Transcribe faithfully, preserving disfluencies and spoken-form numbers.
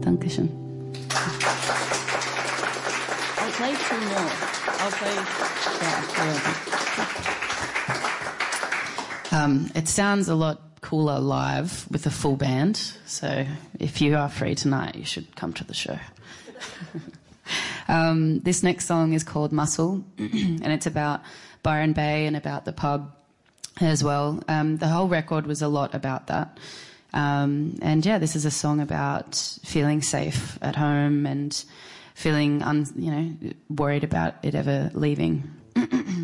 Dankeschön. I'll play two more. I'll play... Yeah, um, it sounds a lot cooler live with a full band, so if you are free tonight, you should come to the show. um, this next song is called Muscle, and it's about Byron Bay and about the pub as well. Um, the whole record was a lot about that. Um, and yeah, this is a song about feeling safe at home and feeling, un, you know, worried about it ever leaving.